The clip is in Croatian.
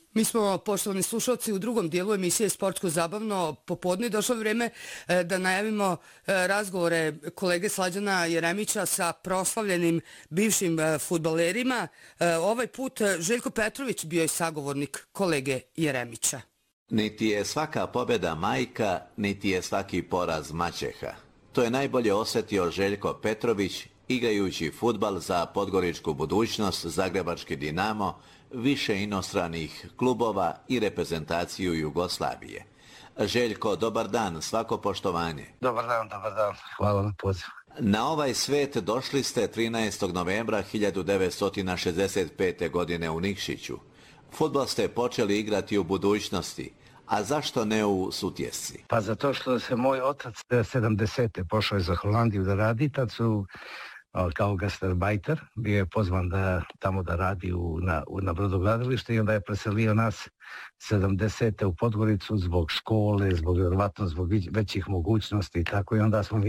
Mi smo, poštovani slušalci, u drugom dijelu emisije Sportsko-zabavno popodne. Došlo je vreme da najavimo razgovore kolege Slađana Jeremića sa proslavljenim bivšim fudbalerima. Ovaj put Željko Petrović bio je sagovornik kolege Jeremića. Niti je svaka pobjeda majka, niti je svaki poraz maćeha. To je najbolje osjetio Željko Petrović igrajući fudbal za Podgoričku budućnost, Zagrebački Dinamo, više inostranih klubova i reprezentaciju Jugoslavije. Željko, dobar dan, svako poštovanje. Dobar dan. Hvala na pozivu. Na ovaj svet došli ste 13. novembra 1965. godine u Nikšiću. Fudbal ste počeli igrati u budućnosti, a zašto ne u Sutjesci? Pa zato što se moj otac 70. pošao je za Holandiju da radi, tad su kao gastarbajter, bio je pozvan tamo da radi na brodogradilište i onda je preselio nas 70. u Podgoricu zbog škole, zbog većih mogućnosti i tako, i onda smo